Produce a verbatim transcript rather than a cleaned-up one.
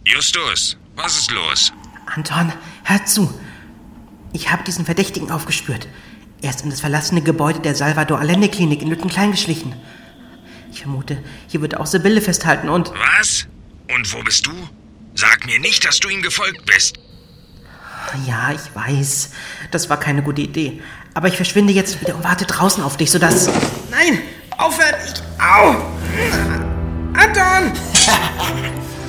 Justus, was ist los? Anton, hör zu. Ich habe diesen Verdächtigen aufgespürt. Er ist in das verlassene Gebäude der Salvador Allende Klinik in Lüttenklein geschlichen. Ich vermute, hier wird er auch Sibylle festhalten und... Was? Und wo bist du? Sag mir nicht, dass du ihm gefolgt bist. Ja, ich weiß. Das war keine gute Idee. Aber ich verschwinde jetzt wieder und warte draußen auf dich, sodass... Nein! Aufhören! Ich... Au! Anton!